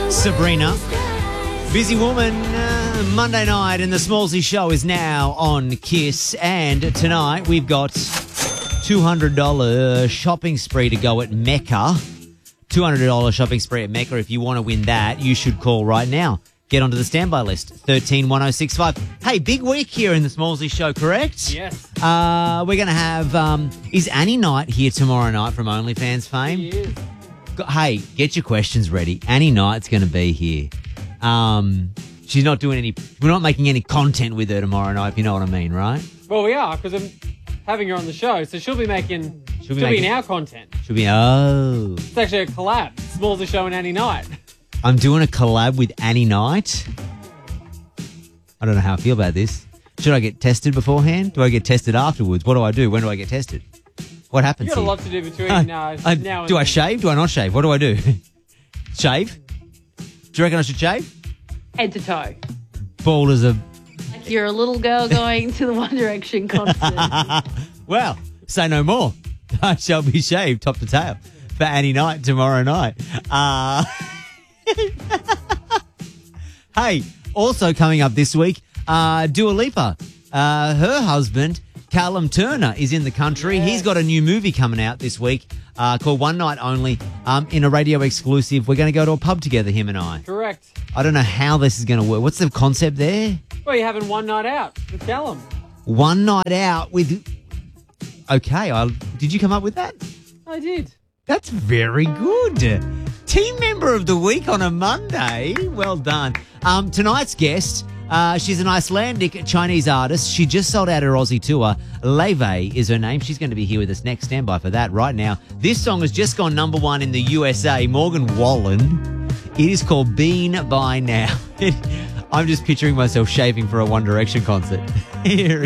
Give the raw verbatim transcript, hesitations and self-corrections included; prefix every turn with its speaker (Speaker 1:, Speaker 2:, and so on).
Speaker 1: Sabrina. Busy Woman, uh, Monday night, and the Smallsy Show is now on Kiss. And tonight we've got two hundred dollars shopping spree to go at Mecca. two hundred dollars shopping spree at Mecca. If you want to win that, you should call right now. Get onto the standby list, one three one oh six five. Hey, big week here in the Smallsy Show, correct?
Speaker 2: Yes.
Speaker 1: Uh, we're going to have, um, is Annie Knight here tomorrow night from OnlyFans fame?
Speaker 2: She is.
Speaker 1: Hey, get your questions ready. Annie Knight's going to be here. Um, she's not doing any, we're not making any content with her tomorrow night, if you know what I mean, right?
Speaker 2: Well, we are, because I'm having her on the show, so she'll be making,
Speaker 1: She'll
Speaker 2: she'll
Speaker 1: be
Speaker 2: be,
Speaker 1: making-
Speaker 2: in our content.
Speaker 1: She'll be, oh.
Speaker 2: It's actually a collab. Smallsy Show and Annie Knight.
Speaker 1: I'm doing a collab with Annie Knight. I don't know how I feel about this. Should I get tested beforehand? Do I get tested afterwards? What do I do? When do I get tested? What happens
Speaker 2: You've got a
Speaker 1: here?
Speaker 2: lot to do between
Speaker 1: Uh,
Speaker 2: now,
Speaker 1: I-
Speaker 2: now and
Speaker 1: do I
Speaker 2: then.
Speaker 1: shave? Do I not shave? What do I do? Shave? Do you reckon I should shave?
Speaker 3: Head to toe.
Speaker 1: Bald as a...
Speaker 3: Like you're a little girl going to the One Direction concert.
Speaker 1: Well, say no more. I shall be shaved top to tail for Annie Knight tomorrow night. Uh, hey, also coming up this week, uh, Dua Lipa. Uh, her husband, Callum Turner, is in the country.
Speaker 2: Yes.
Speaker 1: He's got a new movie coming out this week uh, called One Night Only. Um, in a radio exclusive, we're going to go to a pub together, him and I.
Speaker 2: Correct.
Speaker 1: I don't know how this is going to work. What's the concept there?
Speaker 2: Well, you're having one night out with Callum.
Speaker 1: One night out with... Okay, I, did you come up with that?
Speaker 2: I did.
Speaker 1: That's very good. Team member of the week on a Monday. Well done. Um, tonight's guest, uh, she's an Icelandic Chinese artist. She just sold out her Aussie tour. Leve is her name. She's going to be here with us next. Stand by for that right now. This song has just gone number one in the U S A. Morgan Wallen. It is called Been By Now. I'm just picturing myself shaving for a One Direction concert. Here